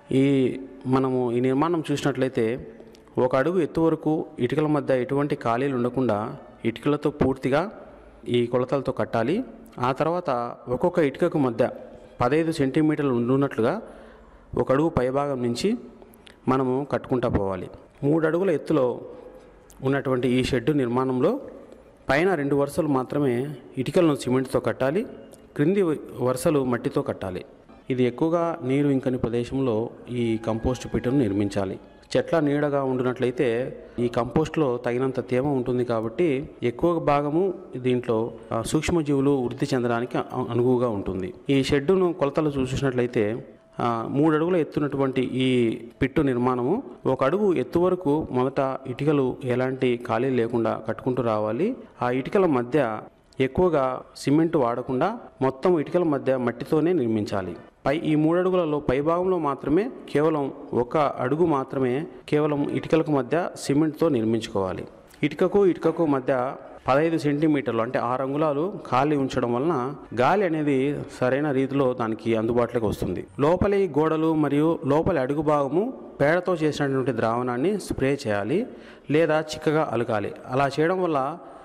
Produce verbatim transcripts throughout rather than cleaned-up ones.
ఈ మనము ఈ నిర్మాణం చూసినట్లయితే ఒక అడుగు ఎత్తు వరకు ఇటుకల మధ్య ఎటువంటి ఖాళీలు ఉండకుండా ఇటుకలతో పూర్తిగా ఈ కొలతలతో కట్టాలి. ఆ తర్వాత ఒక్కొక్క ఇటుకకు మధ్య పదహైదు సెంటీమీటర్లు ఉండున్నట్లుగా ఒక అడుగు పైభాగం నుంచి మనము కట్టుకుంటా పోవాలి. మూడు అడుగుల ఎత్తులో ఉన్నటువంటి ఈ షెడ్డు నిర్మాణంలో పైన రెండు వరుసలు మాత్రమే ఇటుకలను సిమెంట్తో కట్టాలి, క్రింది వరుసలు మట్టితో కట్టాలి. ఇది ఎక్కువగా నీరు ఇంకని ప్రదేశంలో ఈ కంపోస్ట్ పిట్టును నిర్మించాలి. చెట్ల నీడగా ఉండినట్లయితే ఈ కంపోస్ట్లో తగినంత తేమ ఉంటుంది కాబట్టి ఎక్కువ భాగము దీంట్లో సూక్ష్మజీవులు వృద్ధి చెందడానికి అనువుగా ఉంటుంది. ఈ షెడ్డును కొలతలు చూసినట్లయితే మూడు అడుగుల ఎత్తున్నటువంటి ఈ పిట్టు నిర్మాణము ఒక అడుగు ఎత్తు వరకు మొదట ఇటుకలు ఎలాంటి ఖాళీ లేకుండా కట్టుకుంటూ రావాలి. ఆ ఇటుకల మధ్య ఎక్కువగా సిమెంట్ వాడకుండా మొత్తం ఇటుకల మధ్య మట్టితోనే నిర్మించాలి. పై ఈ మూడు అడుగులలో పై భాగంలో మాత్రమే కేవలం ఒక అడుగు మాత్రమే కేవలం ఇటుకలకు మధ్య సిమెంట్తో నిర్మించుకోవాలి. ఇటుకకు ఇటుకకు మధ్య పదహైదు సెంటీమీటర్లు అంటే ఆరు అంగుళాలు ఖాళీ ఉంచడం వలన గాలి అనేది సరైన రీతిలో దానికి అందుబాటులోకి వస్తుంది. లోపలి గోడలు మరియు లోపలి అడుగు భాగము పేడతో చేసినటువంటి ద్రావణాన్ని స్ప్రే చేయాలి లేదా చిక్కగా అలకాలి. అలా చేయడం వల్ల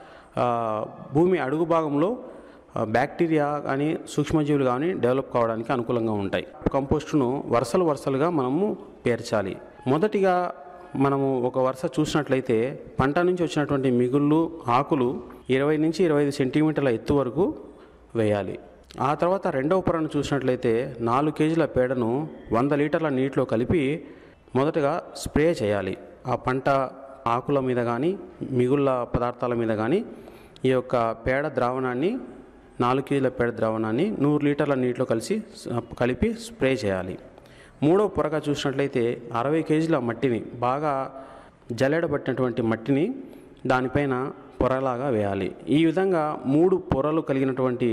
భూమి అడుగు భాగంలో బ్యాక్టీరియా కానీ సూక్ష్మజీవులు కానీ డెవలప్ కావడానికి అనుకూలంగా ఉంటాయి. కంపోస్టును వరుసలు వరుసలుగా మనము పేర్చాలి. మొదటిగా మనము ఒక వరుస చూసినట్లయితే పంట నుంచి వచ్చినటువంటి మిగుళ్ళు ఆకులు ఇరవై నుంచి ఇరవై ఐదు సెంటీమీటర్ల ఎత్తు వరకు వేయాలి. ఆ తర్వాత రెండవ పొరను చూసినట్లయితే నాలుగు కేజీల పేడను వంద లీటర్ల నీటిలో కలిపి మొదటగా స్ప్రే చేయాలి. ఆ పంట ఆకుల మీద కానీ మిగుళ్ళ పదార్థాల మీద కానీ ఈ యొక్క పేడ ద్రావణాన్ని నాలుగు కేజీల పేడ ద్రావణాన్ని నూరు లీటర్ల నీటిలో కలిసి కలిపి స్ప్రే చేయాలి. మూడో పొరగా చూసినట్లయితే అరవై కేజీల మట్టిని బాగా జల్లెడబట్టినటువంటి మట్టిని దానిపైన పొరలాగా వేయాలి. ఈ విధంగా మూడు పొరలు కలిగినటువంటి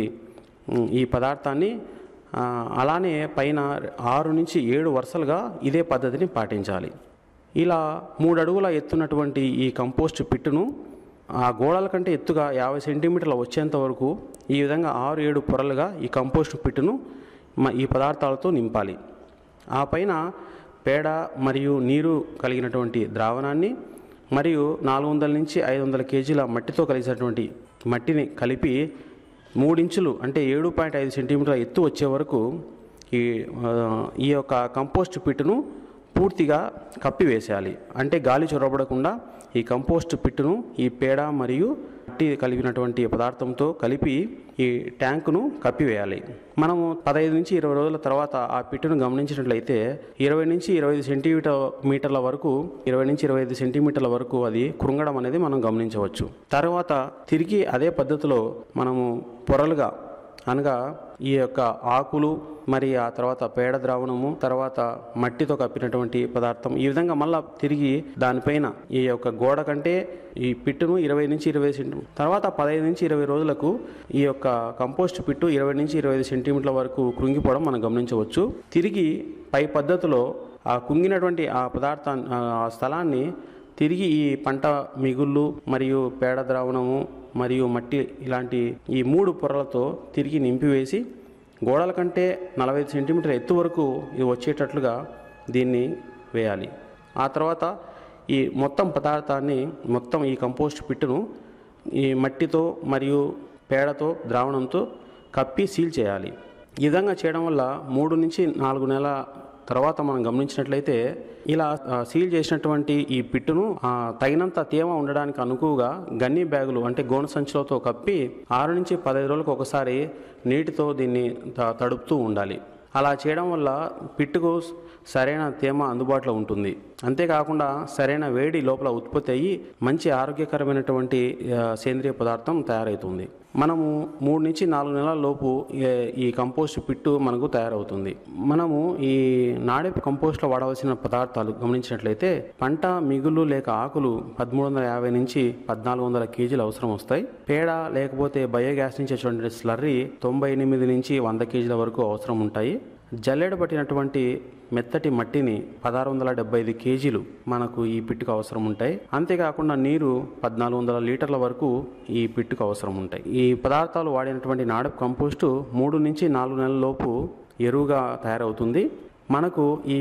ఈ పదార్థాన్ని అలానే పైన ఆరు నుంచి ఏడు వరుసలుగా ఇదే పద్ధతిని పాటించాలి. ఇలా మూడు అడుగుల ఎత్తున్నటువంటి ఈ కంపోస్ట్ పిట్టును ఆ గోడల కంటే ఎత్తుగా యాభై సెంటీమీటర్ల వచ్చేంత వరకు ఈ విధంగా ఆరు ఏడు పొరలుగా ఈ కంపోస్ట్ పిట్టును ఈ పదార్థాలతో నింపాలి. ఆ పైన పేడ మరియు నీరు కలిగినటువంటి ద్రావణాన్ని మరియు నాలుగు వందల నుంచి ఐదు వందల కేజీల మట్టితో కలిసినటువంటి మట్టిని కలిపి మూడించులు అంటే ఏడు పాయింట్ ఐదు సెంటీమీటర్ల ఎత్తు వచ్చే వరకు ఈ ఈ యొక్క కంపోస్ట్ పిట్టును పూర్తిగా కప్పివేసేయాలి. అంటే గాలి చొరబడకుండా ఈ కంపోస్ట్ పిట్టును ఈ పేడ మరియు మట్టి కలిగినటువంటి పదార్థంతో కలిపి ఈ ట్యాంకును కప్పివేయాలి. మనము పదహైదు నుంచి ఇరవై రోజుల తర్వాత ఆ పిట్టును గమనించినట్లయితే ఇరవై నుంచి ఇరవై ఐదు సెంటీమీటర్ మీటర్ల వరకు ఇరవై నుంచి ఇరవై ఐదు సెంటీమీటర్ల వరకు అది కృంగడం అనేది మనం గమనించవచ్చు. తర్వాత తిరిగి అదే పద్ధతిలో మనము పొరలుగా అనగా ఈ యొక్క ఆకులు మరి ఆ తర్వాత పేడ ద్రావణము తర్వాత మట్టితో కప్పినటువంటి పదార్థం ఈ విధంగా మళ్ళీ తిరిగి దానిపైన ఈ యొక్క గోడ కంటే ఈ పిట్టును ఇరవై నుంచి ఇరవై సెంటీమీటర్ తర్వాత పదహైదు నుంచి ఇరవై రోజులకు ఈ యొక్క కంపోస్ట్ పిట్టు ఇరవై నుంచి ఇరవై ఐదు సెంటీమీటర్ల వరకు కృంగిపోవడం మనం గమనించవచ్చు. తిరిగి పై పద్ధతిలో ఆ కుంగినటువంటి ఆ పదార్థాన్ని ఆ స్థలాన్ని తిరిగి ఈ పంట మిగుళ్ళు మరియు పేడ ద్రావణము మరియు మట్టి ఇలాంటి ఈ మూడు పొరలతో తిరిగి నింపివేసి గోడల కంటే నలభై ఐదు సెంటీమీటర్ ఎత్తు వరకు ఇది వచ్చేటట్లుగా దీన్ని వేయాలి. ఆ తర్వాత ఈ మొత్తం పదార్థాన్ని మొత్తం ఈ కంపోస్ట్ పిట్టును ఈ మట్టితో మరియు పేడతో ద్రావణంతో కప్పి సీల్ చేయాలి. ఈ విధంగా చేయడం వల్ల మూడు నుంచి నాలుగు నెలల తర్వాత మనం గమనించినట్లయితే ఇలా సీల్ చేసినటువంటి ఈ పిట్టును తగినంత తేమ ఉండడానికి అనుకువగా గన్ని బ్యాగులు అంటే గోనె సంచులతో కప్పి ఆరు నుంచి పదహైదు రోజులకు ఒకసారి నీటితో దీన్ని తడుపుతూ ఉండాలి. అలా చేయడం వల్ల పిట్టుకు సరైన తేమ అందుబాటులో ఉంటుంది. అంతేకాకుండా సరైన వేడి లోపల ఉత్పత్తి అయ్యి మంచి ఆరోగ్యకరమైనటువంటి సేంద్రియ పదార్థం తయారవుతుంది. మనము మూడు నుంచి నాలుగు నెలల లోపు ఈ కంపోస్ట్ పిట్టు మనకు తయారవుతుంది. మనము ఈ నాడే కంపోస్ట్లో వాడవలసిన పదార్థాలు గమనించినట్లయితే పంట మిగులు లేక ఆకులు పదమూడు వందల యాభై నుంచి పద్నాలుగు వందల కేజీలు అవసరం వస్తాయి. పేడ లేకపోతే బయోగ్యాస్ నుంచి వచ్చేటువంటి స్లర్రీ తొంభై ఎనిమిది నుంచి వంద కేజీల వరకు అవసరం ఉంటాయి. జల్లెడ పట్టినటువంటి మెత్తటి మట్టిని పదహారు వందల డెబ్బై ఐదు కేజీలు మనకు ఈ పిట్టుకు అవసరం ఉంటాయి. అంతేకాకుండా నీరు పద్నాలుగు వందల లీటర్ల వరకు ఈ పిట్టుకు అవసరం ఉంటాయి. ఈ పదార్థాలు వాడినటువంటి నాడప్ కంపోస్టు మూడు నుంచి నాలుగు నెలల లోపు ఎరువుగా తయారవుతుంది. మనకు ఈ